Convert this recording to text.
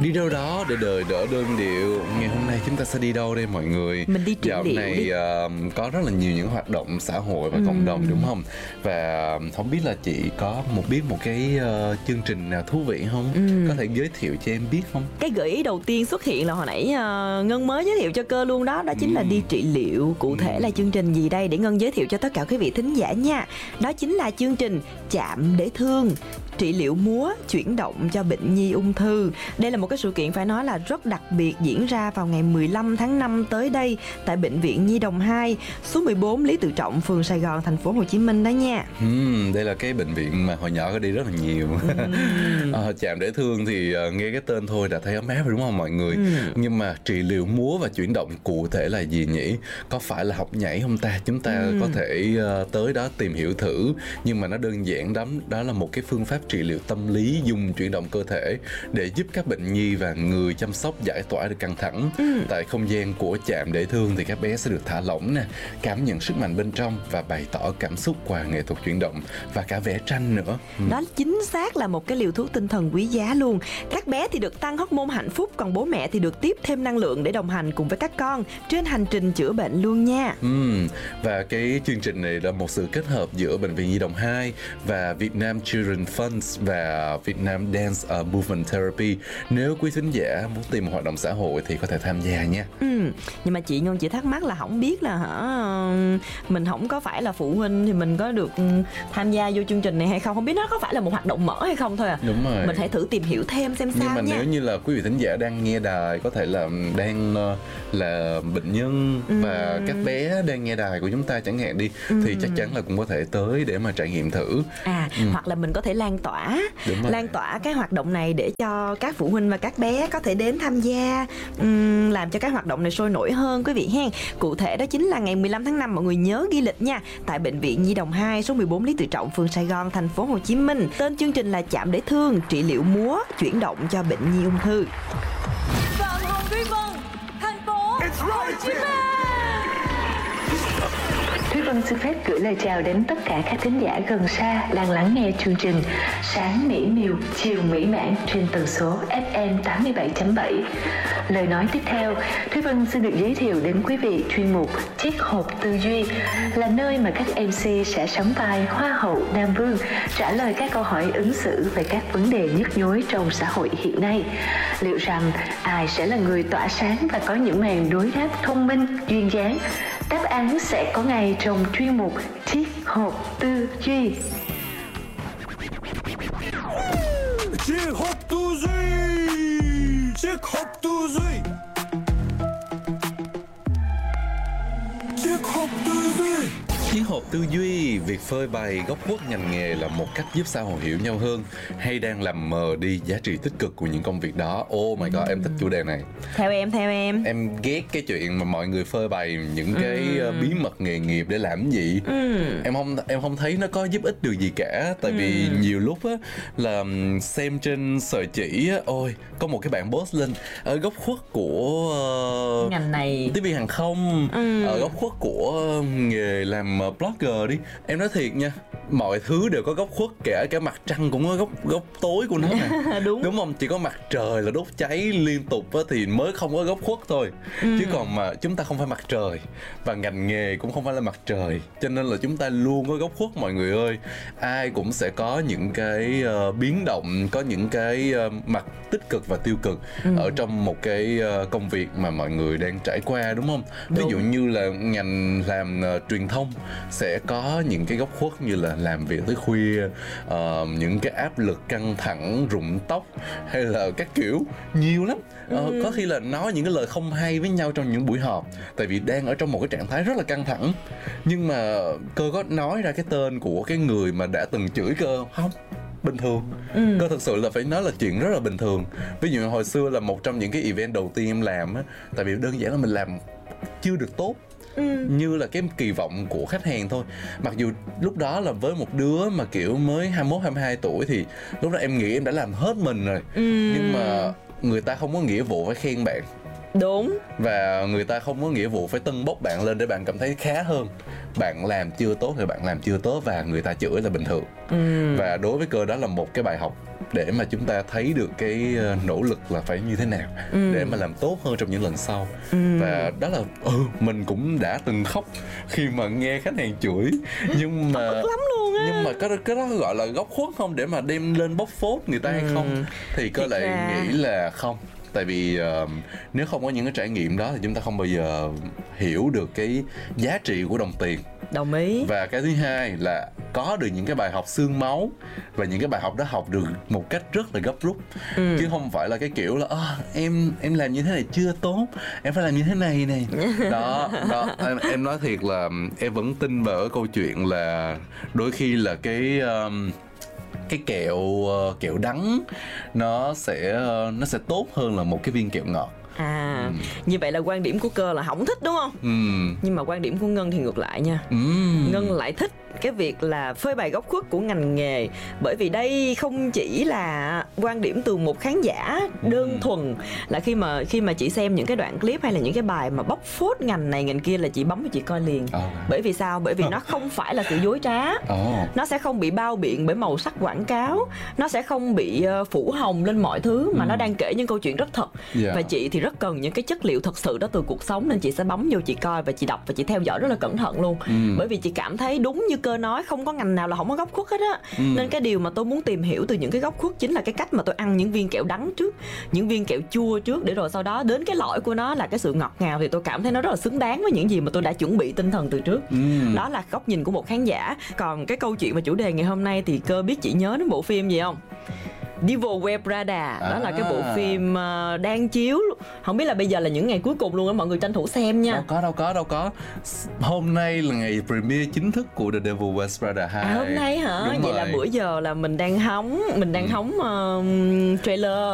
Đi đâu đó để đời đỡ đơn điệu. Ngày hôm nay chúng ta sẽ đi đâu đây mọi người? Mình đi trị Dạo liệu này đi. Có rất là nhiều những hoạt động xã hội và cộng đồng đúng không? Và không biết là chị có biết một cái chương trình nào thú vị không? Có thể giới thiệu cho em biết không? Cái gợi ý đầu tiên xuất hiện là hồi nãy Ngân mới giới thiệu cho Cơ luôn đó. Đó chính là đi trị liệu. Cụ thể là chương trình gì đây để Ngân giới thiệu cho tất cả quý vị thính giả nha. Đó chính là chương trình Chạm để thương, trị liệu múa chuyển động cho bệnh nhi ung thư. Đây là một cái sự kiện phải nói là rất đặc biệt, diễn ra vào ngày 15 tháng 5 tới đây tại Bệnh viện Nhi Đồng 2, số 14 Lý Tự Trọng, phường Sài Gòn, thành phố Hồ Chí Minh đó nha. Đây là cái bệnh viện mà hồi nhỏ có đi rất là nhiều. Chạm để thương thì nghe cái tên thôi đã thấy ấm áp rồi đúng không mọi người? Nhưng mà trị liệu múa và chuyển động cụ thể là gì nhỉ? Có phải là học nhảy không ta? Chúng ta có thể tới đó tìm hiểu thử. Nhưng mà nó đơn giản lắm. Đó là một cái phương pháp trị liệu tâm lý dùng chuyển động cơ thể để giúp các bệnh nhi và người chăm sóc giải tỏa được căng thẳng. Tại không gian của Chạm để thương thì các bé sẽ được thả lỏng nè, cảm nhận sức mạnh bên trong và bày tỏ cảm xúc qua nghệ thuật chuyển động và cả vẽ tranh nữa. Đó chính xác là một cái liều thuốc tinh thần quý giá luôn. Các bé thì được tăng hormone hạnh phúc, còn bố mẹ thì được tiếp thêm năng lượng để đồng hành cùng với các con trên hành trình chữa bệnh luôn nha. Và cái chương trình này là một sự kết hợp giữa Bệnh viện Nhi Đồng 2 và Vietnam Children Funds và Vietnam Dance Movement Therapy. Nếu quý thính giả muốn tìm một hoạt động xã hội thì có thể tham gia nha. Nhưng mà chị Ngân chỉ thắc mắc là không biết là mình không có phải là phụ huynh thì mình có được tham gia vô chương trình này hay không? Không biết nó có phải là một hoạt động mở hay không thôi à. Đúng rồi. Mình hãy thử tìm hiểu thêm xem sao nha. Nhưng mà nếu như là quý vị thính giả đang nghe đài, có thể là đang là bệnh nhân và các bé đang nghe đài của chúng ta chẳng hạn đi, thì chắc chắn là cũng có thể tới để mà trải nghiệm thử. Hoặc là mình có thể lan tỏa cái hoạt động này để cho các phụ huynh và các bé có thể đến tham gia, làm cho cái hoạt động này sôi nổi hơn quý vị hen. Cụ thể đó chính là ngày 15 tháng 5, mọi người nhớ ghi lịch nha, tại Bệnh viện Nhi Đồng 2, số 14 Lý Tự Trọng, phường Sài Gòn, thành phố Hồ Chí Minh. Tên chương trình là Chạm để thương, trị liệu múa chuyển động cho bệnh nhi ung thư. Phạm Hồng Thúy Vân, thành phố Hồ Chí Minh. Thúy Vân xin phép gửi lời chào đến tất cả các thính giả gần xa đang lắng nghe chương trình Sáng mỹ miều, chiều mỹ mãn trên tần số FM 87.7. Lời nói tiếp theo, Thúy Vân xin được giới thiệu đến quý vị chuyên mục Triết học tư duy, là nơi mà các MC sẽ sắm vai Hoa hậu Nam Vương, trả lời các câu hỏi ứng xử về các vấn đề nhức nhối trong xã hội hiện nay. Liệu rằng ai sẽ là người tỏa sáng và có những màn đối đáp thông minh, duyên dáng? Đáp án sẽ có ngay trong chuyên mục Triết học tư duy. Triết học tư duy, triết học tư duy, triết học tư duy. Triết học tư duy, việc phơi bày góc khuất ngành nghề là một cách giúp xã hội hiểu nhau hơn hay đang làm mờ đi giá trị tích cực của những công việc đó. Oh my god, em thích chủ đề này. Theo em Em ghét cái chuyện mà mọi người phơi bày những cái bí mật nghề nghiệp để làm gì. Em không thấy nó có giúp ích được gì cả. Tại vì nhiều lúc á là xem trên sợi chỉ á, ôi có một cái bạn post lên ở góc khuất của ngành này, tiếp viên hàng không, ở góc khuất của nghề làm blogger đi. Em nói thiệt nha, mọi thứ đều có góc khuất, kể cả mặt trăng cũng có góc tối của nó nè. Đúng không? Chỉ có mặt trời là đốt cháy liên tục á thì mới không có góc khuất thôi. Chứ còn mà chúng ta không phải mặt trời và ngành nghề cũng không phải là mặt trời, cho nên là chúng ta luôn có góc khuất mọi người ơi. Ai cũng sẽ có những cái biến động, có những cái mặt tích cực và tiêu cực ở trong một cái công việc mà mọi người đang trải qua, đúng không? Ví dụ như là ngành làm truyền thông sẽ có những cái góc khuất như là làm việc tới khuya, những cái áp lực căng thẳng, rụng tóc hay là các kiểu nhiều lắm. Có khi là nói những cái lời không hay với nhau trong những buổi họp, tại vì đang ở trong một cái trạng thái rất là căng thẳng. Nhưng mà Cơ có nói ra cái tên của cái người mà đã từng chửi Cơ không? Bình thường. Cơ thực sự là phải nói là chuyện rất là bình thường. Ví dụ hồi xưa là một trong những cái event đầu tiên em làm á, tại vì đơn giản là mình làm chưa được tốt như là cái kỳ vọng của khách hàng thôi. Mặc dù lúc đó là với một đứa mà kiểu mới 21, 22 tuổi thì lúc đó em nghĩ em đã làm hết mình rồi. Nhưng mà người ta không có nghĩa vụ phải khen bạn. Đúng. Và người ta không có nghĩa vụ phải tâng bốc bạn lên để bạn cảm thấy khá hơn. bạn làm chưa tốt thì bạn làm chưa tốt và người ta chửi là bình thường. Và đối với Cơ đó là một cái bài học để mà chúng ta thấy được cái nỗ lực là phải như thế nào để mà làm tốt hơn trong những lần sau. Và đó là mình cũng đã từng khóc khi mà nghe khách hàng chửi, nhưng mà lắm luôn á. Nhưng mà cái đó gọi là góc khuất không để mà đem lên bóc phốt người ta hay không, thì Cơ lại nghĩ là không. Tại vì nếu không có những cái trải nghiệm đó thì chúng ta không bao giờ hiểu được cái giá trị của đồng tiền. Đồng ý. Và cái thứ hai là có được những cái bài học xương máu, và những cái bài học đó học được một cách rất là gấp rút, chứ không phải là cái kiểu là em làm như thế này chưa tốt, em phải làm như thế này này. Đó em nói thiệt là em vẫn tin vào cái câu chuyện là đôi khi là cái kẹo đắng nó sẽ tốt hơn là một cái viên kẹo ngọt. Như vậy là quan điểm của Cơ là không thích đúng không? Nhưng mà quan điểm của Ngân thì ngược lại nha. Ngân lại thích cái việc là phơi bày góc khuất của ngành nghề, bởi vì đây không chỉ là quan điểm từ một khán giả đơn thuần là khi mà chị xem những cái đoạn clip hay là những cái bài mà bóc phốt ngành này ngành kia là chị bấm và chị coi liền. Bởi vì sao? Bởi vì nó không phải là sự dối trá, nó sẽ không bị bao biện bởi màu sắc quảng cáo, nó sẽ không bị phủ hồng lên mọi thứ, mà nó đang kể những câu chuyện rất thật. Và chị thì rất cần những cái chất liệu thật sự đó từ cuộc sống, nên chị sẽ bấm vô chị coi và chị đọc và chị theo dõi rất là cẩn thận luôn. Bởi vì chị cảm thấy đúng như Cơ nói, không có ngành nào là không có góc khuất hết á. Nên cái điều mà tôi muốn tìm hiểu từ những cái góc khuất chính là cái cách mà tôi ăn những viên kẹo đắng trước, những viên kẹo chua trước, để rồi sau đó đến cái lõi của nó là cái sự ngọt ngào, thì tôi cảm thấy nó rất là xứng đáng với những gì mà tôi đã chuẩn bị tinh thần từ trước. Đó là góc nhìn của một khán giả. Còn cái câu chuyện và chủ đề ngày hôm nay thì Cơ biết chị nhớ đến bộ phim gì không? Devil Wears Prada. Đó là cái bộ phim đang chiếu. Không biết là bây giờ là những ngày cuối cùng luôn á, mọi người tranh thủ xem nha. Đâu có. Hôm nay là ngày premiere chính thức của The Devil Wears Prada 2. Hôm nay hả? Đúng Vậy rồi. là bữa giờ là mình đang hóng trailer.